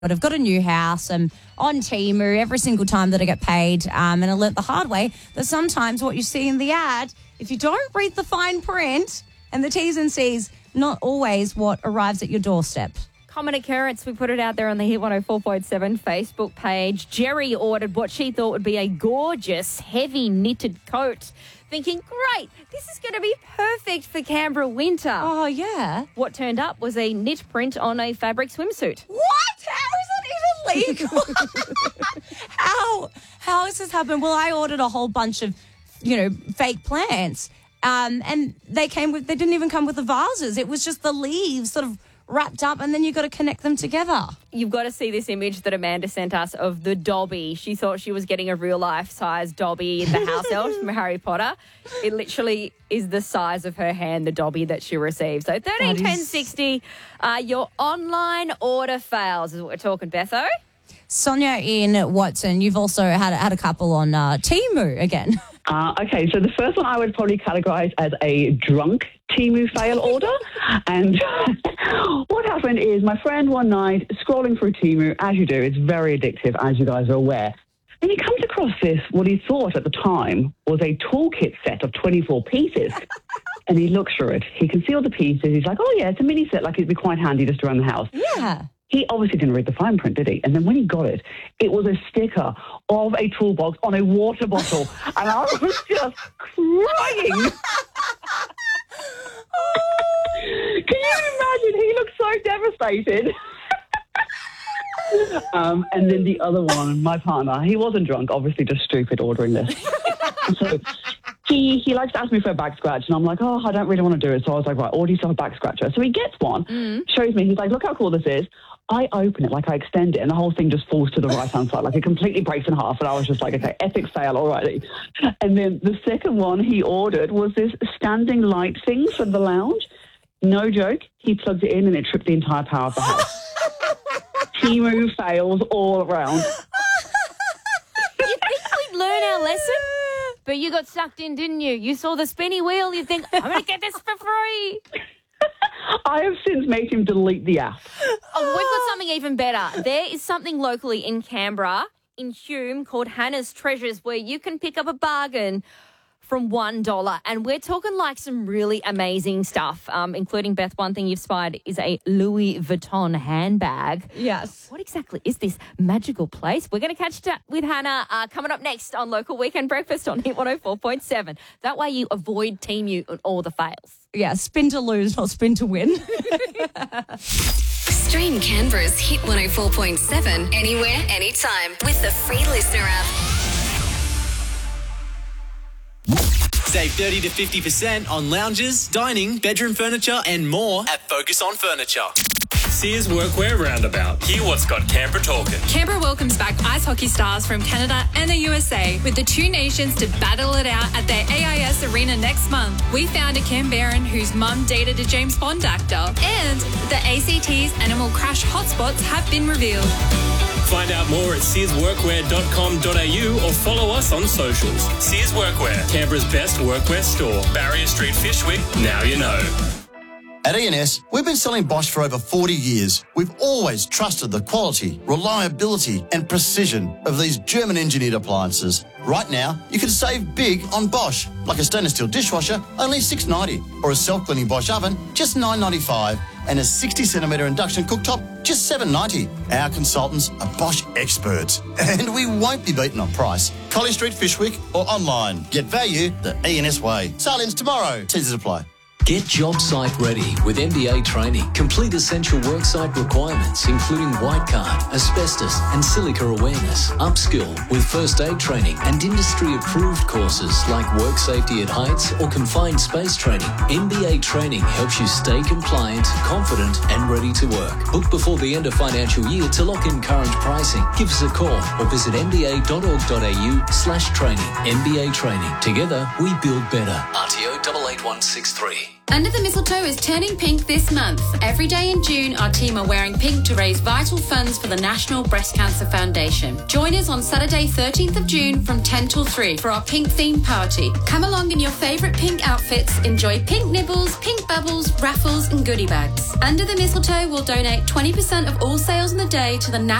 But I've got a new house. I'm on Temu every single time that I get paid. And I learnt the hard way that sometimes what you see in the ad, if you don't read the fine print and the T's and C's, not always what arrives at your doorstep. Common occurrence. We put it out there on the Hit 104.7 Facebook page. Jerry ordered what she thought would be a gorgeous, heavy knitted coat, thinking, great, this is going to be perfect for Canberra winter. Oh, yeah. What turned up was a knit print on a fabric swimsuit. What? How is that even legal? How has this happened? Well, I ordered a whole bunch of, fake plants, and they didn't even come with the vases. It was just the leaves sort of wrapped up, and then you've got to connect them together. You've got to see this image that Amanda sent us of the Dobby. She thought she was getting a real-life size Dobby in the house elf from Harry Potter. It literally is the size of her hand, the Dobby that she received. So 131060, your online order fails is what we're talking, Betho. Sonia in Watson, you've also had a couple on Temu again. Okay, so the first one I would probably categorise as a drunk Temu fail order. And what happened is my friend one night, scrolling through Temu, as you do, it's very addictive, as you guys are aware. And he comes across this, what he thought at the time was a toolkit set of 24 pieces. And he looks through it. He can see all the pieces. He's like, oh, yeah, it's a mini set, like it'd be quite handy just around the house. Yeah. He obviously didn't read the fine print, did he? And then when he got it, it was a sticker of a toolbox on a water bottle. And I was just crying. Can you imagine? He looked so devastated. And then the other one, my partner, he wasn't drunk, obviously just stupid ordering this. So he likes to ask me for a back scratch, and I'm like, oh, I don't really want to do it. So I was like, right, order yourself a back scratcher. So he gets one, shows me, he's like, look how cool this is. I open it, I extend it, and the whole thing just falls to the right-hand side. It completely breaks in half. And I was just like, okay, epic fail, alrighty. And then the second one he ordered was this standing light thing for the lounge. No joke. He plugged it in, and it tripped the entire power of the house. Temu fails all around. You think we'd learn our lesson? But you got sucked in, didn't you? You saw the spinny wheel. You think, I'm going to get this for free. I have since made him delete the app. Oh, we've got something even better. There is something locally in Canberra, in Hume, called Hannah's Treasures, where you can pick up a bargain from $1. And we're talking some really amazing stuff, including, Beth, one thing you've spied is a Louis Vuitton handbag. Yes. What exactly is this magical place? We're going to catch up with Hannah coming up next on Local Weekend Breakfast on Hit 104.7. That way you avoid Temu and all the fails. Yeah, spin to lose, not spin to win. Stream Canberra's Hit 104.7 anywhere, anytime with the free Listener app. Save 30 to 50% on lounges, dining, bedroom furniture and more at Focus on Furniture. Sears Workwear Roundabout. Hear what's got Canberra talking. Canberra welcomes back ice hockey stars from Canada and the USA with the two nations to battle it out at their AIS Arena next month. We found a Canberran whose mum dated a James Bond actor, and the ACT's Animal Crash hotspots have been revealed. Find out more at searsworkwear.com.au or follow us on socials. Sears Workwear, Canberra's best workwear store. Barrier Street, Fyshwick, now you know. At E&S, we've been selling Bosch for over 40 years. We've always trusted the quality, reliability and precision of these German-engineered appliances. Right now, you can save big on Bosch, like a stainless steel dishwasher, only $6.90, or a self-cleaning Bosch oven, just $9.95, and a 60-centimetre induction cooktop, just $7.90. Our consultants are Bosch experts, and we won't be beaten on price. Colley Street, Fyshwick, or online. Get value the E&S way. Sale ends tomorrow. Teasers apply. Get job site ready with MBA training. Complete essential worksite requirements, including white card, asbestos and silica awareness. Upskill with first aid training and industry-approved courses like work safety at heights or confined space training. MBA training helps you stay compliant, confident and ready to work. Book before the end of financial year to lock in current pricing. Give us a call or visit mba.org.au/training. MBA training. Together, we build better. RTO 88163. Under the Mistletoe is turning pink this month. Every day in June, our team are wearing pink to raise vital funds for the National Breast Cancer Foundation. Join us on Saturday, 13th of June from 10 till 3 for our pink theme party. Come along in your favourite pink outfits, enjoy pink nibbles, pink bubbles, raffles and goodie bags. Under the Mistletoe will donate 20% of all sales in the day to the